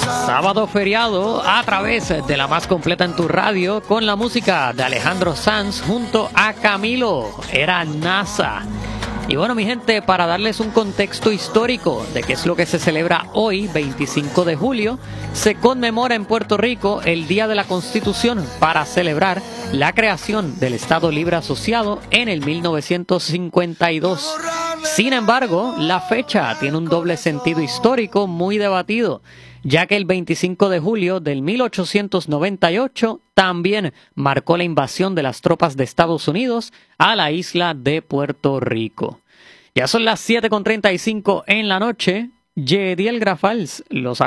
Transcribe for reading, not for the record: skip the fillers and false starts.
Sábado feriado a través de la más completa en tu radio con la música de Alejandro Sanz junto a Camilo. Era NASA. Y bueno, mi gente, para darles un contexto histórico de qué es lo que se celebra hoy, 25 de julio, se conmemora en Puerto Rico el Día de la Constitución para celebrar la creación del Estado Libre Asociado en el 1952. Sin embargo, la fecha tiene un doble sentido histórico muy debatido, ya que el 25 de julio del 1898 también marcó la invasión de las tropas de Estados Unidos a la isla de Puerto Rico. Ya son las 7:35 en la noche. Yediel Grafals los